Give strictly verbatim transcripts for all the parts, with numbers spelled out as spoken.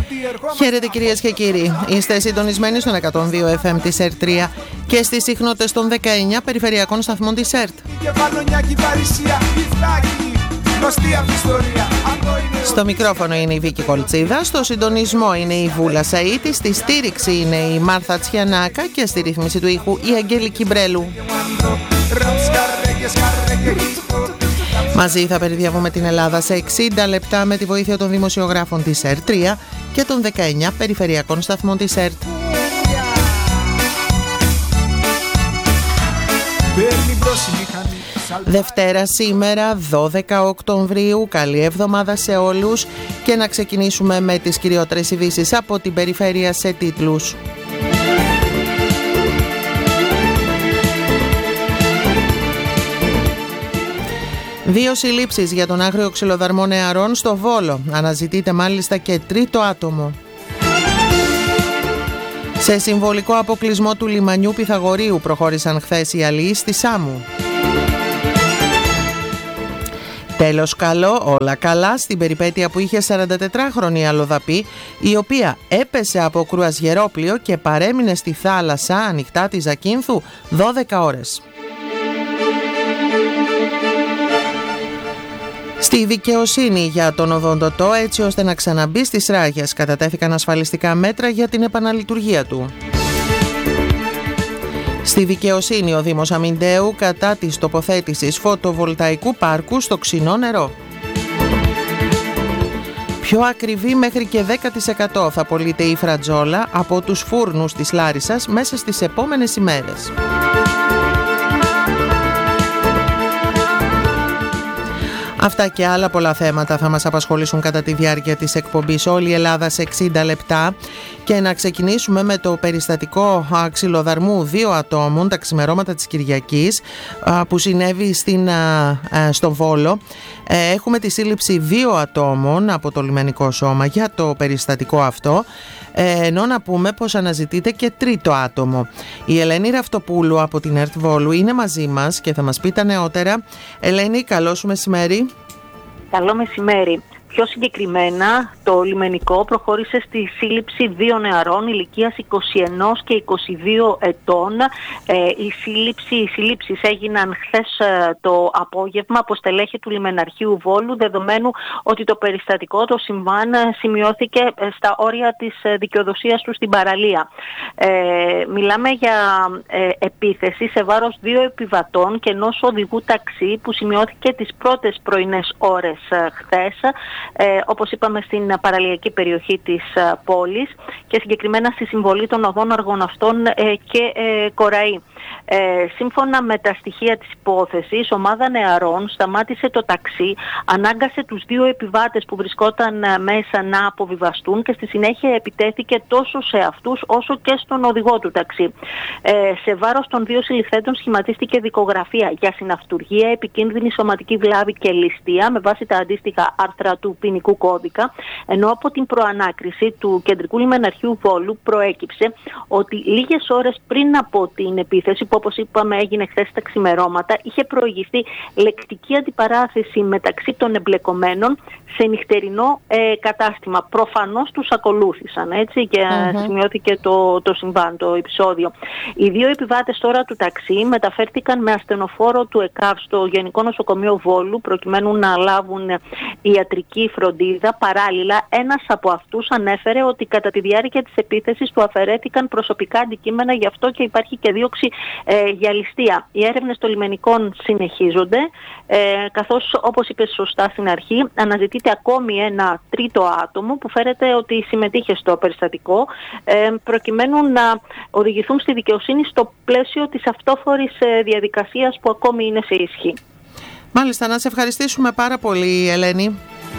Χαίρετε κυρίες και κύριοι. Είστε συντονισμένοι στον εκατόν δύο εφ εμ της ΕΡΤ τρία και στις συχνότητες των δεκαεννιά περιφερειακών σταθμών της ΕΡΤ. Στο μικρόφωνο είναι η Βίκη Κολτσίδα, στο συντονισμό είναι η Βούλα Σαΐτη, στη στήριξη είναι η Μάρθα Τσιανάκα και στη ρύθμιση του ήχου η Αγγέλικη Μπρέλου. Μαζί θα περιδιαβούμε την Ελλάδα σε εξήντα λεπτά με τη βοήθεια των δημοσιογράφων της ΕΡΤ τρία και των δεκαεννιά περιφερειακών σταθμών της ΕΡΤ. Δευτέρα σήμερα, δώδεκα Οκτωβρίου. Καλή εβδομάδα σε όλους και να ξεκινήσουμε με τις κυριότερες ειδήσεις από την περιφέρεια σε τίτλους. Δύο συλλήψεις για τον άγριο ξυλοδαρμό νεαρών στο Βόλο. Αναζητείται μάλιστα και τρίτο άτομο. Σε συμβολικό αποκλεισμό του λιμανιού Πυθαγορείου προχώρησαν χθες οι αλληλείς στη Σάμου. Τέλος καλό, όλα καλά στην περιπέτεια που είχε σαραντατετράχρονη αλλοδαπή, η οποία έπεσε από κρουαζιερόπλοιο και παρέμεινε στη θάλασσα ανοιχτά της Ζακίνθου δώδεκα ώρες. Στη δικαιοσύνη για τον οδοντοτό, έτσι ώστε να ξαναμπεί στις ράγες, κατατέθηκαν ασφαλιστικά μέτρα για την επαναλειτουργία του. Στη δικαιοσύνη ο Δήμος Αμυντέου κατά της τοποθέτησης φωτοβολταϊκού πάρκου στο Ξινό νερό. Πιο ακριβή μέχρι και δέκα τοις εκατό θα πωλείται η φρατζόλα από τους φούρνους της Λάρισσας μέσα στις επόμενες ημέρες. Αυτά και άλλα πολλά θέματα θα μας απασχολήσουν κατά τη διάρκεια της εκπομπής Όλη η Ελλάδα σε εξήντα λεπτά και να ξεκινήσουμε με το περιστατικό ξυλοδαρμού δύο ατόμων τα ξημερώματα της Κυριακής που συνέβη στην, στον Βόλο. Έχουμε τη σύλληψη δύο ατόμων από το λιμενικό σώμα για το περιστατικό αυτό, ενώ να πούμε πως αναζητείται και τρίτο άτομο. Η Ελένη Ραυτοπούλου από την ΕΡΤ Βόλου είναι μαζί μας και θα μας πει τα νεότερα. Ελένη, καλό σου μεσημέρι. Καλό μεσημέρι. Πιο συγκεκριμένα, το λιμενικό προχώρησε στη σύλληψη δύο νεαρών ηλικίας είκοσι ένα και είκοσι δύο ετών. Ε, η σύλληψη, οι σύλληψεις έγιναν χθες ε, το απόγευμα από στελέχη του Λιμεναρχείου Βόλου, δεδομένου ότι το περιστατικό, το συμβάν, σημειώθηκε στα όρια της δικαιοδοσίας του στην παραλία. Ε, μιλάμε για ε, επίθεση σε βάρος δύο επιβατών και ενός οδηγού ταξί που σημειώθηκε τις πρώτες πρωινές ώρες ε, χθες. Ε, όπως είπαμε στην παραλιακή περιοχή της ε, πόλης και συγκεκριμένα στη συμβολή των οδών Αργοναυτών ε, και ε, Κοραή. Ε, σύμφωνα με τα στοιχεία της υπόθεσης, ομάδα νεαρών σταμάτησε το ταξί, ανάγκασε τους δύο επιβάτες που βρισκόταν ε, μέσα να αποβιβαστούν και στη συνέχεια επιτέθηκε τόσο σε αυτούς όσο και στον οδηγό του ταξί. Ε, σε βάρος των δύο συλληφθέντων σχηματίστηκε δικογραφία για συναυτουργία, επικίνδυνη σωματική βλάβη και ληστεία με βάση τα αντίστοιχα άρθρα του ποινικού κώδικα, ενώ από την προανάκριση του Κεντρικού Λιμεναρχείου Βόλου προέκυψε ότι λίγες ώρες πριν από την επίθεση, που όπως είπαμε έγινε χθες τα ξημερώματα, είχε προηγηθεί λεκτική αντιπαράθεση μεταξύ των εμπλεκομένων σε νυχτερινό ε, κατάστημα. Προφανώς τους ακολούθησαν, έτσι, και uh-huh. σημειώθηκε το, το συμβάν, το επεισόδιο. Οι δύο επιβάτες τώρα του ταξί μεταφέρθηκαν με ασθενοφόρο του ΕΚΑΒ στο Γενικό Νοσοκομείο Βόλου προκειμένου να λάβουν ιατρική φροντίδα. Παράλληλα, ένας από αυτούς ανέφερε ότι κατά τη διάρκεια της επίθεσης του αφαιρέθηκαν προσωπικά αντικείμενα, γι' αυτό και υπάρχει και δίωξη ε, για ληστεία. Οι έρευνες των λιμενικών συνεχίζονται, ε, καθώς όπως είπε σωστά στην αρχή, αναζητείται ακόμη ένα τρίτο άτομο που φέρεται ότι συμμετείχε στο περιστατικό, ε, προκειμένου να οδηγηθούν στη δικαιοσύνη στο πλαίσιο της αυτόφορης ε, διαδικασίας που ακόμη είναι σε ισχύ. Μάλιστα, να σε ευχαριστήσουμε πάρα πολύ, Ελένη.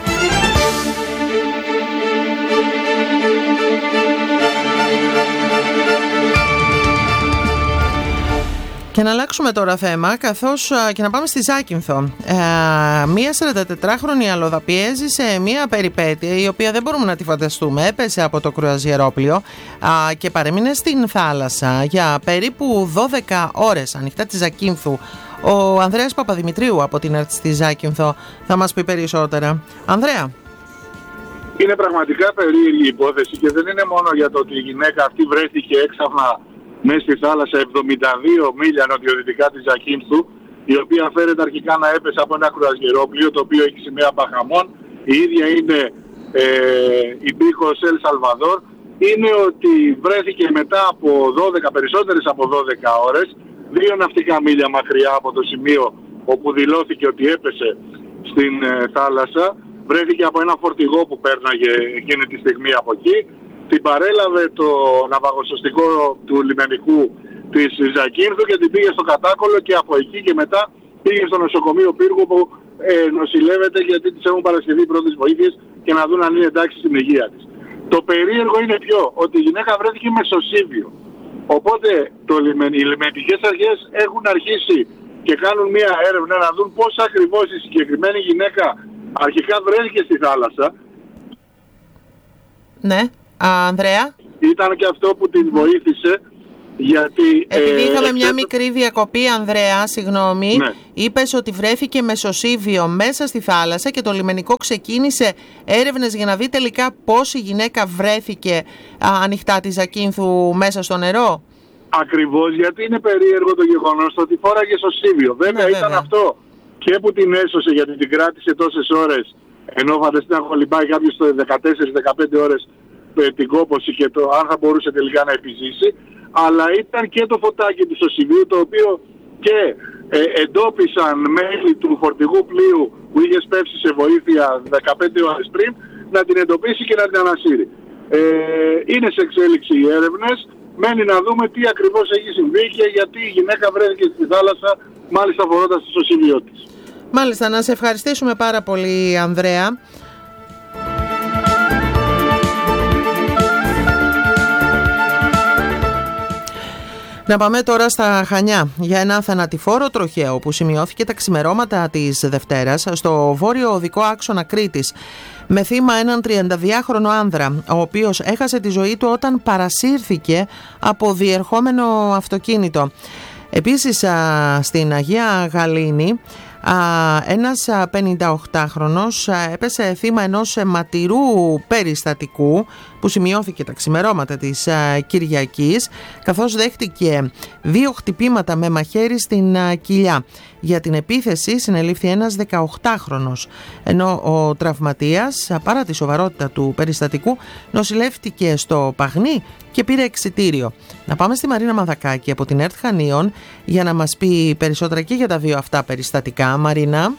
Και να αλλάξουμε τώρα θέμα, καθώς και να πάμε στη Ζάκυνθο. Ε, μία σαραντατετράχρονη αλλοδαπή έζησε μία περιπέτεια η οποία δεν μπορούμε να τη φανταστούμε. Έπεσε από το κρουαζιερόπλοιο α, και παρέμεινε στην θάλασσα για περίπου δώδεκα ώρες ανοιχτά της Ζακύνθου. Ο Ανδρέας Παπαδημητρίου από την ΕΡΤ στη Ζάκυνθο θα μας πει περισσότερα. Ανδρέα. Είναι πραγματικά περίεργη υπόθεση και δεν είναι μόνο για το ότι η γυναίκα αυτή βρέθηκε έξαφνα μέσα στη θάλασσα εβδομήντα δύο μίλια νοτιοδυτικά της Ζακίνθου, η οποία φέρεται αρχικά να έπεσε από ένα κρουαζιερόπλοιο το οποίο έχει σημαία Μπαχαμών. Η ίδια είναι ε, υπήκοος Ελ Σαλβαδόρ. Είναι ότι βρέθηκε μετά από δώδεκα, περισσότερες από δώδεκα ώρες, δύο ναυτικά μίλια μακριά από το σημείο όπου δηλώθηκε ότι έπεσε στην ε, θάλασσα. Βρέθηκε από ένα φορτηγό που πέρναγε εκείνη τη στιγμή από εκεί. Την παρέλαβε το ναυαγοσωστικό του λιμενικού της Ζακίνθου και την πήγε στο Κατάκολο και από εκεί και μετά πήγε στο νοσοκομείο Πύργου που ε, νοσηλεύεται γιατί της έχουν παρασχεθεί πρώτες βοήθειες και να δουν αν είναι εντάξει στην υγεία της. Το περίεργο είναι ποιο, ότι η γυναίκα βρέθηκε με σωσίβιο. Οπότε το, οι λιμενικές αρχές έχουν αρχίσει και κάνουν μια έρευνα να δουν πώς ακριβώς η συγκεκριμένη γυναίκα αρχικά βρέθηκε στη θάλασσα. Ναι, Α, Ανδρέα. Ήταν και αυτό που την βοήθησε, γιατί... Επειδή είχαμε ε, μια ε, μικρή διακοπή, Ανδρέα, συγγνώμη, ναι. Είπες ότι βρέθηκε με σωσίβιο μέσα στη θάλασσα και το λιμενικό ξεκίνησε έρευνες για να δει τελικά πώς η γυναίκα βρέθηκε α, ανοιχτά τη Ζακίνθου μέσα στο νερό. Ακριβώς, γιατί είναι περίεργο το γεγονός ότι φόραγε σωσίβιο. Βέβαια, ναι, ήταν βέβαια. Αυτό και που την έσωσε γιατί την κράτησε τόσες ώρες, ενώ φανταστεί να κολυμπάει κάποιος στο δεκατέσσερις δεκαπέντε ώρες την κόπωση και το αν θα μπορούσε τελικά να επιζήσει, αλλά ήταν και το φωτάκι του σωσιβίου, το οποίο και ε, εντόπισαν μέλη του φορτηγού πλοίου που είχε σπεύσει σε βοήθεια δεκαπέντε ώρες πριν, να την εντοπίσει και να την ανασύρει. Ε, είναι σε εξέλιξη οι έρευνες, μένει να δούμε τι ακριβώς έχει συμβεί και γιατί η γυναίκα βρέθηκε στη θάλασσα, μάλιστα φορώντας το σωσίβιό της. Μάλιστα, να σε ευχαριστήσουμε πάρα πολύ, Ανδρέα. Να πάμε τώρα στα Χανιά για ένα θανατηφόρο τροχαίο που σημειώθηκε τα ξημερώματα της Δευτέρας στο βόρειο οδικό άξονα Κρήτης με θύμα έναν τριανταδυάχρονο άνδρα, ο οποίος έχασε τη ζωή του όταν παρασύρθηκε από διερχόμενο αυτοκίνητο. Επίσης στην Αγία Γαλήνη ένας πενηνταοκτάχρονος έπεσε θύμα ενός αιματηρού περιστατικού που σημειώθηκε τα ξημερώματα της Κυριακής, καθώς δέχτηκε δύο χτυπήματα με μαχαίρι στην κοιλιά. Για την επίθεση συνελήφθη ένας δεκαοκτάχρονος, ενώ ο τραυματίας, παρά τη σοβαρότητα του περιστατικού, νοσηλεύτηκε στο Παγνί και πήρε εξιτήριο. Να πάμε στη Μαρίνα Μανδακάκη από την ΕΡΤ Χανίων για να μας πει περισσότερα και για τα δύο αυτά περιστατικά. Μαρίνα.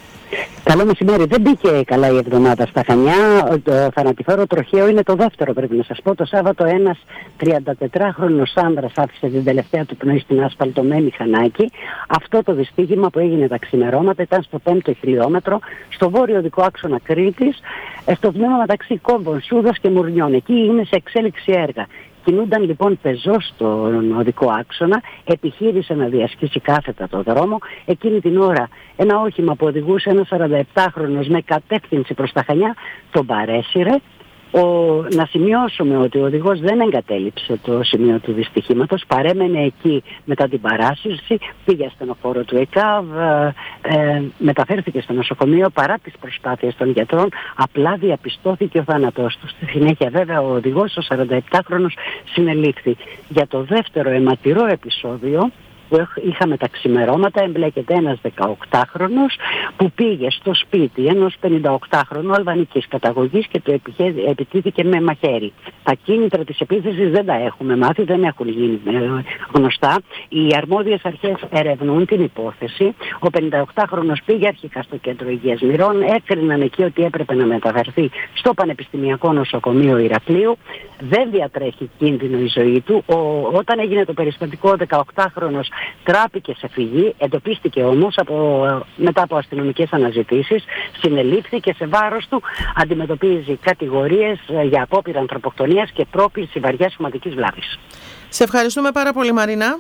Καλό μεσημέρι. Δεν μπήκε καλά η εβδομάδα στα Χανιά. Το θανατηφόρο τροχαίο είναι το δεύτερο, πρέπει να σας πω. Το Σάββατο ένας τριαντατετράχρονος άνδρας άφησε την τελευταία του πνοή στην ασφαλτωμένη Χανάκη. Αυτό το δυστύχημα που έγινε τα ξημερώματα ήταν στο πέμπτο χιλιόμετρο, στο βόρειο οδικό άξονα Κρήτης, στο τμήμα μεταξύ Κόμπων, Σούδας και Μουρνιών. Εκεί είναι σε εξέλιξη έργα. Κινούνταν λοιπόν πεζός στον οδικό άξονα, επιχείρησε να διασχίσει κάθετα το δρόμο. Εκείνη την ώρα ένα όχημα που οδηγούσε ένα σαρανταεπτάχρονος με κατεύθυνση προς τα Χανιά τον παρέσυρε. Ο, να σημειώσουμε ότι ο οδηγός δεν εγκατέλειψε το σημείο του δυστυχήματος, παρέμενε εκεί μετά την παράσυρση, πήγε στενοφόρο του ΕΚΑΒ, ε, ε, μεταφέρθηκε στο νοσοκομείο παρά τις προσπάθειες των γιατρών, απλά διαπιστώθηκε ο θάνατός του. Στη συνέχεια βέβαια ο οδηγός, ο σαρανταεπτάχρονος, συνελήφθη. Για το δεύτερο αιματηρό επεισόδιο που είχαμε τα ξημερώματα εμπλέκεται ένας δεκαοκτάχρονος που πήγε στο σπίτι ενός πενηνταοκτάχρονου αλβανικής καταγωγής και του επιτίθηκε με μαχαίρι. Τα κίνητρα της επίθεσης δεν τα έχουμε μάθει, δεν έχουν γίνει γνωστά. Οι αρμόδιες αρχές ερευνούν την υπόθεση. Ο πενηνταοκτάχρονος πήγε αρχικά στο κέντρο υγείας Μυρών, έκριναν εκεί ότι έπρεπε να μεταφερθεί στο Πανεπιστημιακό Νοσοκομείο Ηρακλείου. Δεν διατρέχει κίνδυνο η ζωή του. Ο, όταν έγινε το περιστατικό, ο δεκαοκτάχρονος τράπηκε σε φυγή, εντοπίστηκε όμως από, μετά από αστυνομικές αναζητήσεις, συνελήφθηκε, σε βάρος του αντιμετωπίζει κατηγορίες για απόπειρα ανθρωποκτονίας και πρόκληση βαριάς σωματικής βλάβης. Σε ευχαριστούμε πάρα πολύ, Μαρίνα.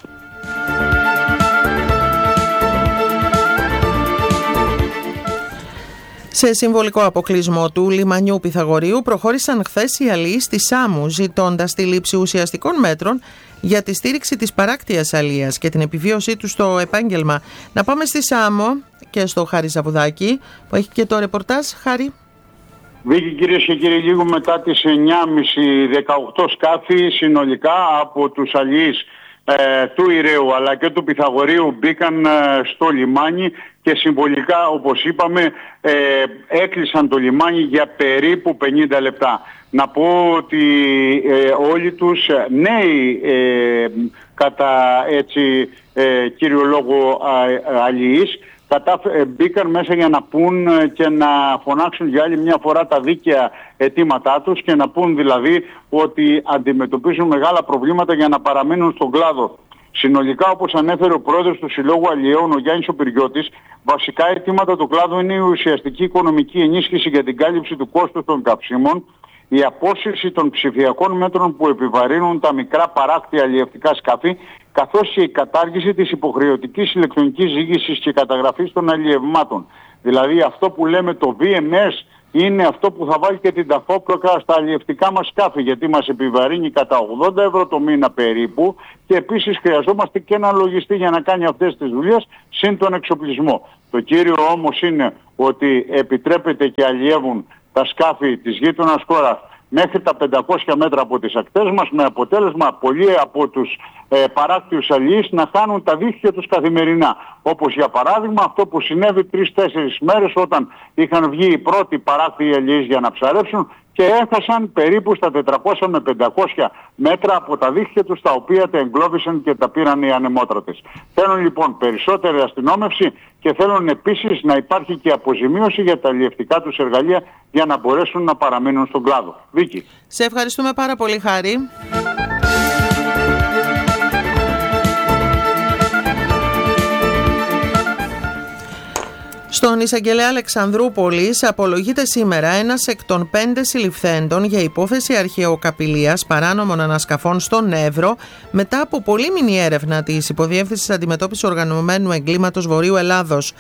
Σε συμβολικό αποκλεισμό του λιμανιού Πυθαγορείου προχώρησαν χθες οι αλιείς στη Σάμου, ζητώντας τη λήψη ουσιαστικών μέτρων για τη στήριξη της παράκτειας αλίας και την επιβίωσή του στο επάγγελμα. Να πάμε στη Σάμο και στο Χάρη Ζαβουδάκη που έχει και το ρεπορτάζ. Χάρη. Βίκη, κυρίες και κύριοι, λίγο μετά τις εννιά και μισή, δεκαοκτώ σκάφη συνολικά από τους αλλιείς ε, του Ηρέου αλλά και του Πυθαγορείου μπήκαν ε, στο λιμάνι και συμβολικά, όπως είπαμε, ε, έκλεισαν το λιμάνι για περίπου πενήντα λεπτά. Να πω ότι ε, όλοι τους νέοι ε, κατά έτσι ε, κύριο λόγο αλλιείς Κατάφε, μπήκαν μέσα για να πούν και να φωνάξουν για άλλη μια φορά τα δίκαια αιτήματά τους και να πούν δηλαδή ότι αντιμετωπίζουν μεγάλα προβλήματα για να παραμείνουν στον κλάδο. Συνολικά, όπως ανέφερε ο πρόεδρος του Συλλόγου Αλλιέων, ο Γιάννης ο Πυριώτης, βασικά αιτήματα του κλάδου είναι η ουσιαστική οικονομική ενίσχυση για την κάλυψη του κόστους των καυσίμων, η απόσυρση των ψηφιακών μέτρων που επιβαρύνουν τα μικρά παράκτια αλλιευτικά σκάφη, καθώς και η κατάργηση της υποχρεωτικής ηλεκτρονικής ζήγησης και καταγραφής των αλλιευμάτων. Δηλαδή αυτό που λέμε το βι εμ ες είναι αυτό που θα βάλει και την ταχόπλοκα στα αλλιευτικά μας σκάφη, γιατί μας επιβαρύνει κατά ογδόντα ευρώ το μήνα περίπου και επίσης χρειαζόμαστε και ένα λογιστή για να κάνει αυτές τις δουλειές συν τον εξοπλισμό. Το κύριο όμως είναι ότι επιτρέπεται και αλλιεύουν τα σκάφη της γείτονας χώρας μέχρι τα πεντακόσια μέτρα από τις ακτές μας, με αποτέλεσμα πολλοί από τους ε, παράκτιους αλλιείς να χάνουν τα δίχτυα τους καθημερινά. Όπως για παράδειγμα αυτό που συνέβη τρεις-τέσσερις μέρες όταν είχαν βγει οι πρώτοι παράκτιοι αλλιείς για να ψαρέψουν και έχασαν περίπου στα τετρακόσια με πεντακόσια μέτρα από τα δίχτυα τους, τα οποία τα εγκλώβησαν και τα πήραν οι ανεμότρατες. Θέλουν λοιπόν περισσότερη αστυνόμευση και θέλουν επίσης να υπάρχει και αποζημίωση για τα αλλιευτικά τους εργαλεία για να μπορέσουν να παραμείνουν στον κλάδο. Βίκη. Σε ευχαριστούμε πάρα πολύ, Χάρη. Στον εισαγγελέα Αλεξανδρούπολης απολογείται σήμερα ένας εκ των πέντε συλληφθέντων για υπόθεση αρχαιοκαπηλείας παράνομων ανασκαφών στον Εύρο μετά από πολύμηνη έρευνα της Υποδιεύθυνσης Αντιμετώπισης Οργανωμένου Εγκλήματος Βορείου Ελλάδος.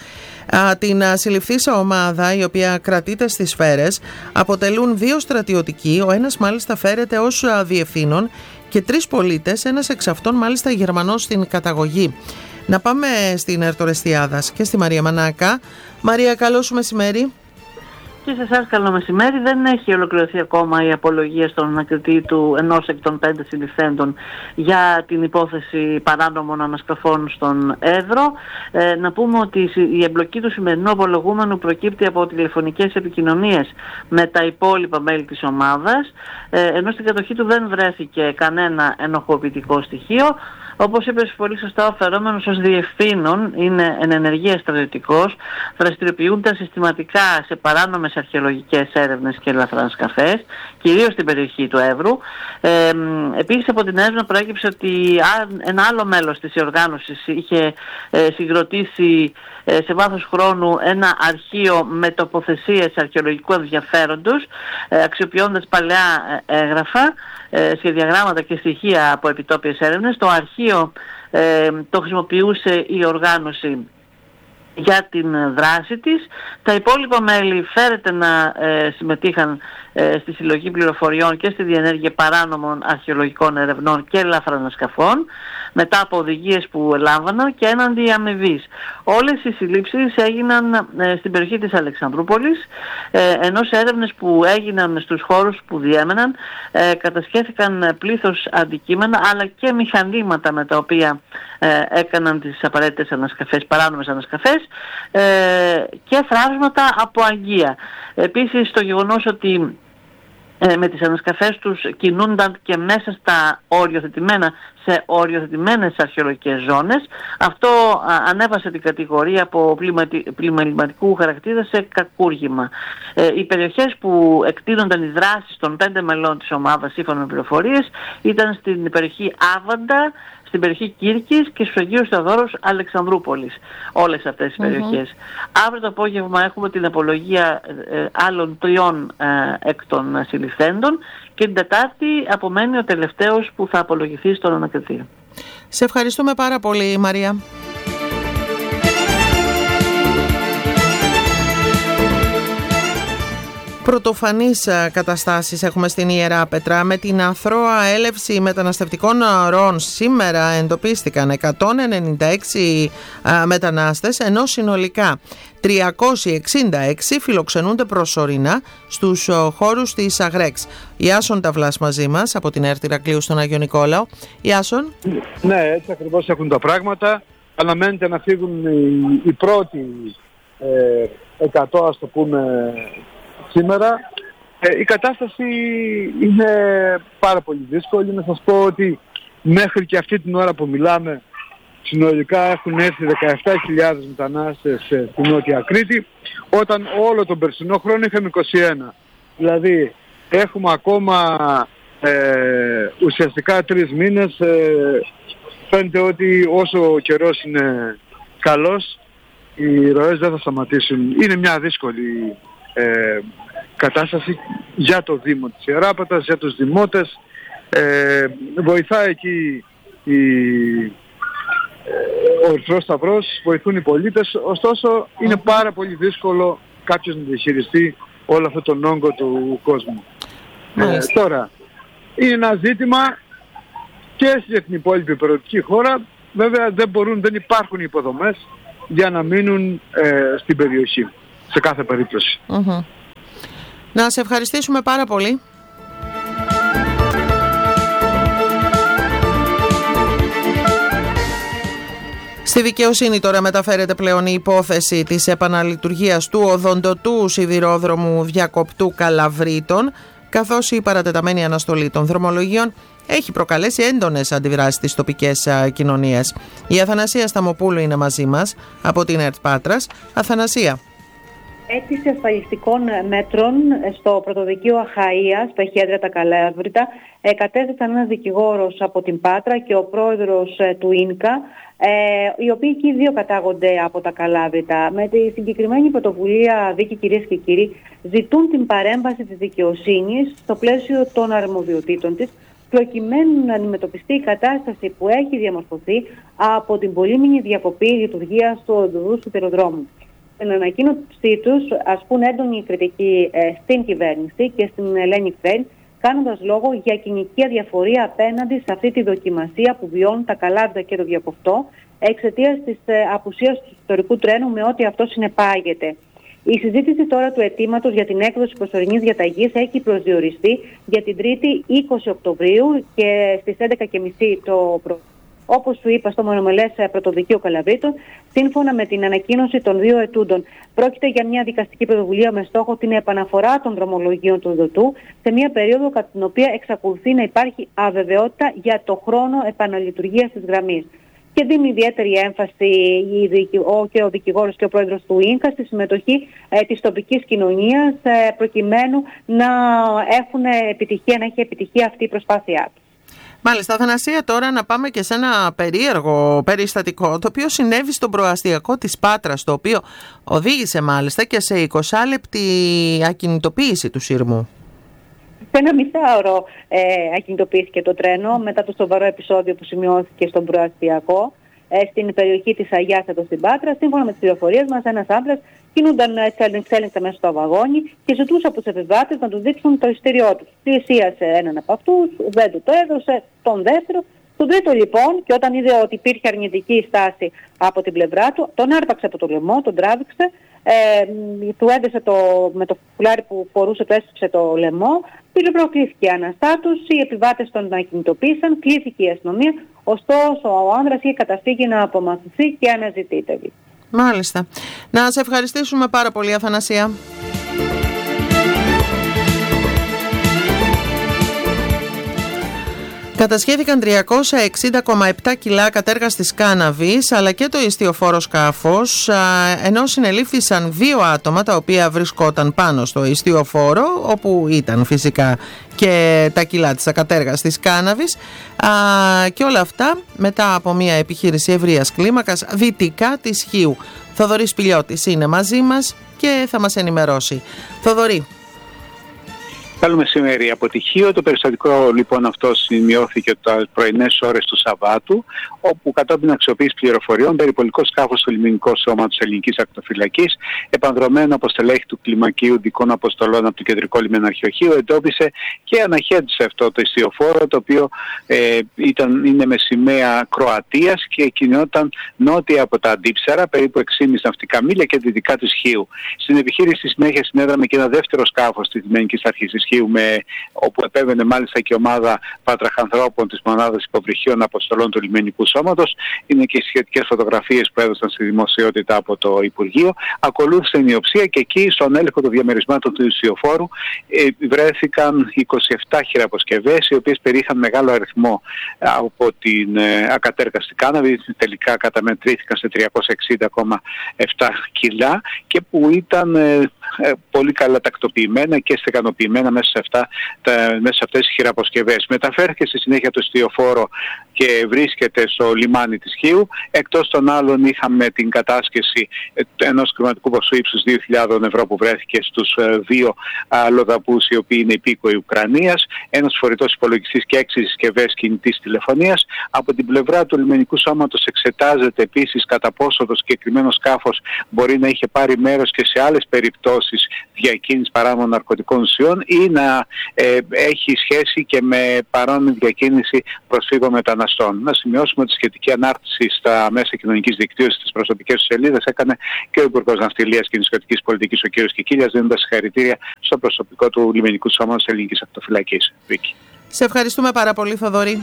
Την συλληφθήσα ομάδα, η οποία κρατείται στις Σφαίρες, αποτελούν δύο στρατιωτικοί, ο ένας μάλιστα φέρεται ως διευθύνων και τρεις πολίτες, ένας εξ αυτών μάλιστα Γερμανός στην καταγωγή. Να πάμε στην Ερτορεστιάδας και στη Μαρία Μανάκα. Μαρία, καλό σου μεσημέρι. Και σε εσάς καλό μεσημέρι. Δεν έχει ολοκληρωθεί ακόμα η απολογία στον ανακριτή του ενός εκ των πέντε συλληφθέντων για την υπόθεση παράνομων ανασκαφών στον Εύρο. Ε, να πούμε ότι η εμπλοκή του σημερινού απολογούμενου προκύπτει από τηλεφωνικές επικοινωνίες με τα υπόλοιπα μέλη της ομάδας, ε, ενώ στην κατοχή του δεν βρέθηκε κανένα ενοχοποιητικό στοιχείο. Όπως είπες πολύ σωστά, ο φερόμενος ως διευθύνων είναι εν ενεργεία στρατιωτικός, δραστηριοποιούνται συστηματικά σε παράνομες αρχαιολογικές έρευνες και ελαφρανασκαφές, κυρίως στην περιοχή του Εύρου. Ε, επίσης από την έρευνα προέκυψε ότι ένα άλλο μέλος της οργάνωσης είχε ε, συγκροτήσει ε, σε βάθος χρόνου ένα αρχείο με τοποθεσίες αρχαιολογικού ενδιαφέροντος, ε, αξιοποιώντας παλαιά έγγραφα, ε, σχεδιαγράμματα και στοιχεία από επιτόπιες έρευνες. Το αρχείο ε, το χρησιμοποιούσε η οργάνωση για την δράση της. Τα υπόλοιπα μέλη φέρεται να ε, συμμετείχαν ε, στη συλλογή πληροφοριών και στη διενέργεια παράνομων αρχαιολογικών ερευνών και ελαφρανασκαφών μετά από οδηγίες που λάμβαναν και έναντι αμοιβής. Όλες οι συλλήψεις έγιναν ε, στην περιοχή της Αλεξανδρούπολης, ε, ενώ σε έρευνες που έγιναν στους χώρους που διέμεναν ε, κατασχέθηκαν πλήθος αντικείμενα αλλά και μηχανήματα με τα οποία ε, έκαναν τις απαραίτητες ανασκαφές, παράνομες ανασκαφές ε, και θράψματα από αγγεία. Επίσης το γεγονός ότι ε, με τις ανασκαφές τους κινούνταν και μέσα στα οριοθετημένα, σε οριοθετημένες αρχαιολογικές ζώνες, αυτό α, ανέβασε την κατηγορία από πλημεληματικού χαρακτήρα σε κακούργημα. Ε, οι περιοχές που εκτείνονταν οι δράσεις των πέντε μελών της ομάδας σύμφωνα με πληροφορίες ήταν στην περιοχή Άβαντα, στην περιοχή Κύρκης και στους Αγίους Θεοδόρους Αλεξανδρούπολης. Όλες αυτές οι περιοχές. Mm-hmm. Αύριο το απόγευμα έχουμε την απολογία ε, άλλων τριών ε, εκ των συλληφθέντων και την Τετάρτη απομένει ο τελευταίος που θα απολογηθεί στον ανακριτή. Σε ευχαριστούμε πάρα πολύ, Μαρία. Πρωτοφανείς καταστάσεις έχουμε στην Ιεράπετρα. Με την αθρώα έλευση μεταναστευτικών ροών σήμερα εντοπίστηκαν εκατόν ενενήντα έξι μετανάστες, ενώ συνολικά τριακόσιοι εξήντα έξι φιλοξενούνται προσωρινά στους χώρους της Αγρέξ. Ιάσον Ταυλάς μαζί μας από την ΕΡΤ Ηρακλείου στον Άγιο Νικόλαο. Ιάσον. Ναι, έτσι ακριβώς έχουν τα πράγματα. Αναμένεται να φύγουν οι, οι πρώτοι ε, εκατό, ας το πούμε, σήμερα. Ε, η κατάσταση είναι πάρα πολύ δύσκολη. Να σας πω ότι μέχρι και αυτή την ώρα που μιλάμε συνολικά έχουν έρθει δεκαεπτά χιλιάδες μετανάστες στην Νότια Κρήτη, όταν όλο τον περσινό χρόνο είχαμε είκοσι ένα. Δηλαδή έχουμε ακόμα ε, ουσιαστικά τρεις μήνες. Ε, φαίνεται ότι όσο ο καιρός είναι καλός, οι ροές δεν θα σταματήσουν. Είναι μια δύσκολη ε, κατάσταση για το Δήμο της Ιεράπετρας, για τους δημότες. Ε, βοηθάει εκεί η, ε, ο Ερυθρός Σταυρός, βοηθούν οι πολίτες, ωστόσο είναι πάρα πολύ δύσκολο κάποιος να διαχειριστεί όλο αυτό τον όγκο του κόσμου. Ε, τώρα, είναι ένα ζήτημα και για την υπόλοιπη υπηρετική χώρα. Βέβαια δεν μπορούν, δεν υπάρχουν υποδομές για να μείνουν ε, στην περιοχή, σε κάθε περίπτωση. Mm-hmm. Να σε ευχαριστήσουμε πάρα πολύ. Στη δικαιοσύνη τώρα μεταφέρεται πλέον η υπόθεση της επαναλειτουργίας του οδοντοτού σιδηρόδρομου διακοπτού Καλαβρίτων, καθώς η παρατεταμένη αναστολή των δρομολογίων έχει προκαλέσει έντονες αντιδράσεις στις τοπικές κοινωνίες. Η Αθανασία Σταμοπούλου είναι μαζί μας από την ΕΡΤ Πάτρας. Αθανασία. Αίτηση ασφαλιστικών μέτρων στο πρωτοδικείο Αχαΐας, στα Χέντρα τα Καλάβρητα, κατέθεσαν ένας δικηγόρος από την Πάτρα και ο πρόεδρος του ίνκα, οι οποίοι και οι δύο κατάγονται από τα Καλάβρητα. Με τη συγκεκριμένη πρωτοβουλία δίκη, κυρίες και κύριοι, ζητούν την παρέμβαση της δικαιοσύνης στο πλαίσιο των αρμοδιοτήτων της, προκειμένου να αντιμετωπιστεί η κατάσταση που έχει διαμορφωθεί από την πολύμηνη διακοπή λειτουργίας του οδοντού σιδηροδρόμου. Στην ανακοίνωσή τους ασκούν έντονη κριτική ε, στην κυβέρνηση και στην Ελένη Φρέν, κάνοντας λόγο για κοινική αδιαφορία απέναντι σε αυτή τη δοκιμασία που βιώνουν τα Καλάβρητα και το Διακοπτό εξαιτίας της ε, απουσίας του ιστορικού τρένου με ό,τι αυτό συνεπάγεται. Η συζήτηση τώρα του αιτήματος για την έκδοση προσωρινής διαταγής έχει προσδιοριστεί για την Τρίτη είκοσι Οκτωβρίου και στις έντεκα και μισή το πρωί. Όπως σου είπα, στο μονομελές πρωτοδικείο Καλαβρίτων, σύμφωνα με την ανακοίνωση των δύο ετούντων, πρόκειται για μια δικαστική πρωτοβουλία με στόχο την επαναφορά των δρομολογίων του οδοντού σε μια περίοδο κατά την οποία εξακολουθεί να υπάρχει αβεβαιότητα για το χρόνο επαναλειτουργίας της γραμμής. Και δίνει ιδιαίτερη έμφαση και ο δικηγόρος και ο πρόεδρος του ίνκα στη συμμετοχή ε, της τοπικής κοινωνίας ε, προκειμένου να έχουν επιτυχία, να έχει επιτυχία αυτή η προσπάθειά του. Μάλιστα, Αθανασία, τώρα να πάμε και σε ένα περίεργο περιστατικό το οποίο συνέβη στον προαστιακό της Πάτρας, το οποίο οδήγησε μάλιστα και σε εικοσάλεπτη ακινητοποίηση του σειρμού. Σε ένα μισάωρο ε, ακινητοποιήθηκε το τρένο μετά το σοβαρό επεισόδιο που σημειώθηκε στον προαστιακό ε, στην περιοχή της Αγιάς εδώ στην Πάτρα. Σύμφωνα με τις πληροφορίες μας, ένας άντρας κινούνταν εξέλιξα μέσα στο βαγόνι και ζητούσε από τους επιβάτες να του δείξουν το εισιτήριό τους. Πλησίασε έναν από αυτούς, δεν του το έδωσε, τον δεύτερο. Τον τρίτο λοιπόν, και όταν είδε ότι υπήρχε αρνητική στάση από την πλευρά του, τον άρπαξε από το λαιμό, τον τράβηξε, ε, του έδεσε το, με το φουλάρι που φορούσε, του έστριψε το λαιμό, πυροβροκλήθηκε αναστάτωση, οι επιβάτες τον ακινητοποίησαν, κλήθηκε η αστυνομία, ωστόσο ο άνδρας είχε καταφύγει να απομακρυνθεί και αναζητείται. Μάλιστα. Να σε ευχαριστήσουμε πάρα πολύ, Αθανασία. Κατασχέθηκαν τριακόσια εξήντα κόμμα επτά κιλά κατέργαστης κάναβης αλλά και το ιστιοφόρο σκάφος, ενώ συνελήφθησαν δύο άτομα τα οποία βρισκόταν πάνω στο ιστιοφόρο, όπου ήταν φυσικά και τα κιλά της ακατέργαστης κάναβης, και όλα αυτά μετά από μια επιχείρηση ευρείας κλίμακας δυτικά της Χίου. Θοδωρής Πηλιώτης είναι μαζί μας και θα μας ενημερώσει. Θοδωρή. Καλό μεσημέρι. Αποτυχίο. Το περιστατικό λοιπόν αυτό σημειώθηκε τα πρωινές ώρες του Σαββάτου, όπου κατόπιν αξιοποίησης πληροφοριών, περιπολικό σκάφος του Λιμενικού Σώματος Ελληνικής Ακτοφυλακής, επανδρομένο από στελέχη του κλιμακίου δικών αποστολών από το κεντρικό λιμεναρχιοχείο, εντόπισε και αναχέτησε αυτό το ιστιοφόρο, το οποίο ε, ήταν, είναι με σημαία Κροατίας και κινιόταν νότια από τα Αντίψαρα, περίπου έξι κόμμα πέντε ναυτικά μίλια και δυτικά της Χίου. Στην επιχείρηση στη συνέχεια συνέδραμε και ένα δεύτερο σκάφος της Λιμενικής Αρχής της Χίου, με, όπου επέβαινε μάλιστα και ομάδα πατραχανθρώπων της μονάδας υποβρυχίων αποστολών του Λιμενικού Σώματος. Είναι και οι σχετικές φωτογραφίες που έδωσαν στη δημοσιότητα από το Υπουργείο. Ακολούθησε η νιοψία και εκεί στον έλεγχο των διαμερισμάτων του ιστιοφόρου ε, βρέθηκαν είκοσι επτά χειραποσκευές, οι οποίες περιείχαν μεγάλο αριθμό από την ε, ακατέργαστη κάναβη, τελικά καταμετρήθηκαν σε τριακόσια εξήντα κόμμα επτά κιλά και που ήταν ε, ε, πολύ καλά τακτοποιημένα και στεγανοποιημένα μέσα σε, αυτά, τα, μέσα σε αυτές τις χειραποσκευές. Μεταφέρθηκε στη συνέχεια το ιστιοφόρο και βρίσκεται στο λιμάνι της Χίου. Εκτός των άλλων είχαμε την κατάσχεση ενός χρηματικού ποσού ύψους δύο χιλιάδες ευρώ που βρέθηκε στους δύο λοδαπούς, οι οποίοι είναι υπήκοοι Ουκρανίας, ένας φορητός υπολογιστής και έξι συσκευές κινητής τηλεφωνίας. Από την πλευρά του Λιμενικού Σώματος εξετάζεται επίσης κατά πόσο το συγκεκριμένο σκάφος μπορεί να είχε πάρει μέρος και σε άλλες περιπτώσεις διακίνησης παράνομων ναρκωτικών ουσιών ή να ε, έχει σχέση και με παράνομη διακίνηση προσφύγων μεταναστών. Να σημειώσουμε ότι σχετική ανάρτηση στα μέσα κοινωνικής δικτύωσης στις προσωπικές του σελίδες έκανε και ο Υπουργός Ναυτιλίας και Νησιωτικής Πολιτικής, ο κ. Κικίλιας, δίνοντας συγχαρητήρια στο προσωπικό του Λιμενικού Σώματος Ελληνικής Ακτοφυλακής. Βίκη. Σε ευχαριστούμε πάρα πολύ, Θοδωρή.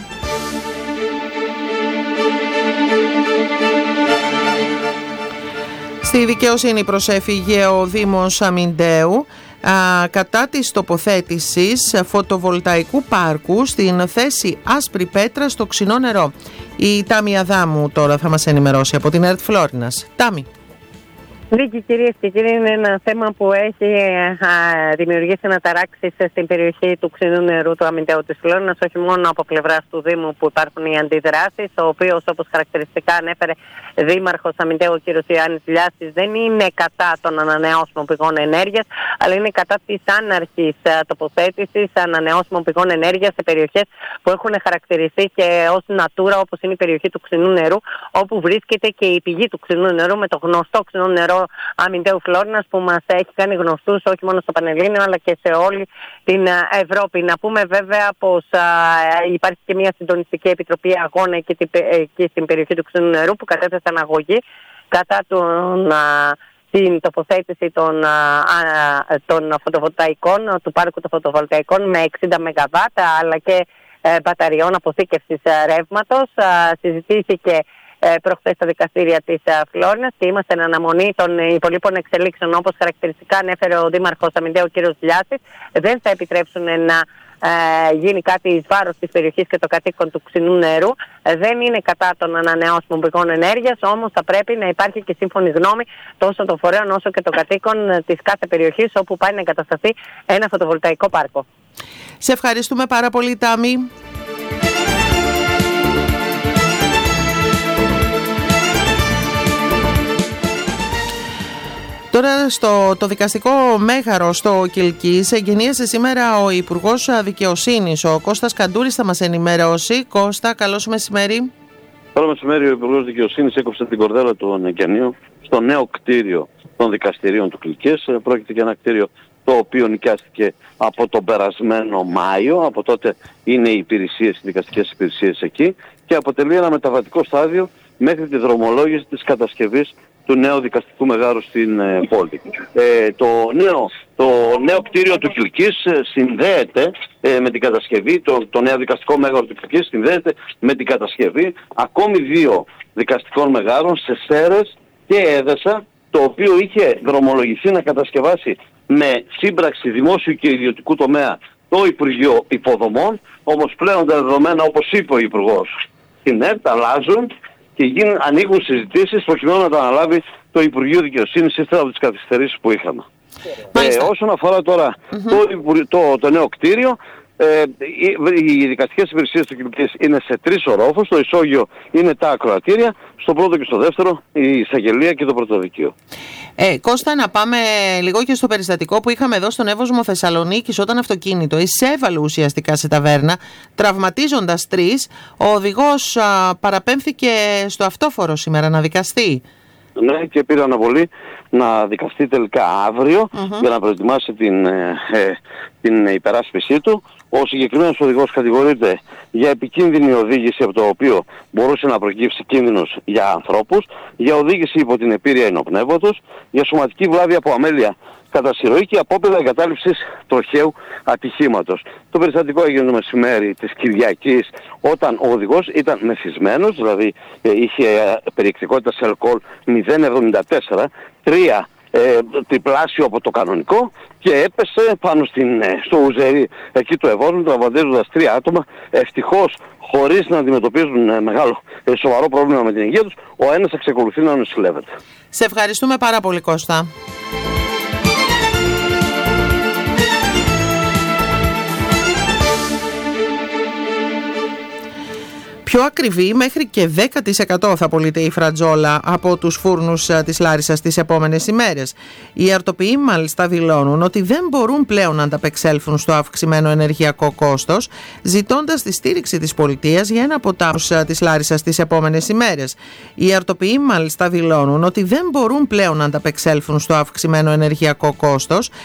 Στη δικαιοσύνη προσέφυγε ο Δήμος Αμυντέου α, κατά της τοποθέτησης φωτοβολταϊκού πάρκου στην θέση Άσπρη Πέτρα στο Ξινό Νερό. Η Τάμι Αδάμου τώρα θα μας ενημερώσει από την ΕΡΤ Φλόρινας. Τάμι. Βίκη, κυρίες και κύριοι, είναι ένα θέμα που έχει α, δημιουργήσει αναταράξεις στην περιοχή του Ξινού Νερού του Αμυντέου της Φλόρινας, όχι μόνο από πλευράς του Δήμου που υπάρχουν οι αντιδράσεις, ο οποίος, όπως χαρακτηριστικά ανέφερε Δήμαρχος Αμυντέου ο κ. Ιωάννης Λιάσης, δεν είναι κατά των ανανεώσιμων πηγών ενέργειας, αλλά είναι κατά της άναρχης τοποθέτησης ανανεώσιμων πηγών ενέργειας σε περιοχές που έχουν χαρακτηριστεί και ως Natura, όπως είναι η περιοχή του Ξινού Νερού, όπου βρίσκεται και η πηγή του Ξινού Νερού με το γνωστό Ξινό Νερό Αμυντέου Φλόρινας, που μας έχει κάνει γνωστούς όχι μόνο στο Πανελλήνιο αλλά και σε όλη την Ευρώπη. Να πούμε βέβαια πως α, υπάρχει και μια συντονιστική επιτροπή αγώνα εκεί, εκεί στην περιοχή του Ξινού Νερού που κατέθεσε αναγωγή κατά τον, α, την τοποθέτηση των, α, των φωτοβολταϊκών, του πάρκου των φωτοβολταϊκών με εξήντα μεγαβάτ αλλά και ε, μπαταριών αποθήκευσης ρεύματος. Α, συζητήθηκε προχθές στα δικαστήρια της Φλόρινας και είμαστε εν αναμονή των υπολείπων εξελίξεων, όπως χαρακτηριστικά ανέφερε ο Δήμαρχος Αμυντέου κ. Λιάσης. Δεν θα επιτρέψουν να ε, γίνει κάτι εις βάρος της περιοχής και των κατοίκων του Ξινού Νερού. Ε, δεν είναι κατά των ανανεώσιμων πηγών ενέργειας, όμως θα πρέπει να υπάρχει και σύμφωνη γνώμη τόσο των φορέων όσο και των κατοίκων της κάθε περιοχής όπου πάει να εγκατασταθεί ένα φωτοβολταϊκό πάρκο. Σε ευχαριστούμε πάρα πολύ, Τάμι. Τώρα στο το δικαστικό μέγαρο στο Κιλκής εγγενίασε σήμερα ο Υπουργός Δικαιοσύνης, ο Κώστας Καντούρης, θα μας ενημερώσει. Κώστα, καλώς μεσημέρι. Καλό μεσημέρι. Ο Υπουργός Δικαιοσύνης έκοψε την κορδέλα του εγκαινίου στο νέο κτίριο των δικαστηρίων του Κιλκής. Πρόκειται για ένα κτίριο το οποίο νοικιάστηκε από τον περασμένο Μάιο. Από τότε είναι οι υπηρεσίες, οι δικαστικές υπηρεσίες εκεί και αποτελεί ένα μεταβατικό στάδιο μέχρι τη δρομολόγηση της κατασκευής του νέου δικαστικού μεγάρου στην ε, πόλη. Ε, το, νέο, το νέο κτίριο του Κιλκής ε, συνδέεται ε, με την κατασκευή, το, το νέο δικαστικό μέγαρο του Κιλκής συνδέεται με την κατασκευή ακόμη δύο δικαστικών μεγάρων σε Σέρρες και Έδεσα, το οποίο είχε δρομολογηθεί να κατασκευάσει με σύμπραξη δημόσιου και ιδιωτικού τομέα το Υπουργείο Υποδομών, όμως πλέον τα δεδομένα, όπως είπε ο Υπουργός στην ΕΡΤ, αλλάζουν και γίνουν, ανοίγουν συζητήσεις προκειμένου να τα αναλάβει το Υπουργείο Δικαιοσύνης ύστερα από τις καθυστερήσεις που είχαμε. Ε, όσον αφορά τώρα mm-hmm. το, το, το νέο κτίριο, Ε, οι, οι δικαστικές υπηρεσίες του Κιλκής είναι σε τρεις ορόφους. Στο ισόγειο είναι τα ακροατήρια, στο πρώτο και στο δεύτερο η εισαγγελία και το πρωτοδικείο. Ε, Κώστα, να πάμε λίγο και στο περιστατικό που είχαμε εδώ στον Εύωσμο Θεσσαλονίκης, όταν αυτοκίνητο εισέβαλε ουσιαστικά σε ταβέρνα, τραυματίζοντας τρεις. Ο οδηγός α, παραπέμφθηκε στο αυτόφορο σήμερα να δικαστεί. Ναι, και πήρε αναβολή να δικαστεί τελικά αύριο mm-hmm. για να προετοιμάσει την, ε, την υπεράσπιση του. Ο συγκεκριμένος οδηγός κατηγορείται για επικίνδυνη οδήγηση, από το οποίο μπορούσε να προκύψει κίνδυνος για ανθρώπους, για οδήγηση υπό την επίρρεια ενοπνεύματος, για σωματική βλάβη από αμέλεια κατά συρροή και απόπειρα εγκατάλειψης τροχαίου ατυχήματος. Το περιστατικό έγινε το μεσημέρι της Κυριακής, όταν ο οδηγός ήταν μεθυσμένος, δηλαδή ε, είχε περιεκτικότητα σε αλκοόλ μηδέν κόμμα εβδομήντα τέσσερα, τρία ε, τριπλάσιο από το κανονικό, και έπεσε πάνω στην, στο ουζερί εκεί του Ευόσμου, τραυματίζοντας τρία άτομα, ευτυχώς χωρίς να αντιμετωπίζουν ε, μεγάλο ε, σοβαρό πρόβλημα με την υγεία τους. Ο ένας εξακολουθεί να νοσηλεύεται. Σε ευχαριστούμε πάρα πολύ, Κώστα. Πιο ακριβή, μέχρι και δέκα τοις εκατό θα πωλείται η φρατζόλα από τους φούρνους της Λάρισσας τις επόμενες ημέρες. Οι αρτοποιοί μάλιστα δηλώνουν ότι δεν μπορούν πλέον να ανταπεξέλθουν στο αυξημένο ενεργειακό κόστος, ζητώντας τη στήριξη της πολιτείας για ένα από τα της Λάρισσας τις επόμενες ημέρες. Οι αρτοποιοί μάλιστα δηλώνουν ότι δεν μπορούν πλέον να ανταπεξέλθουν στο αυξημένο ενεργειακό κόστος,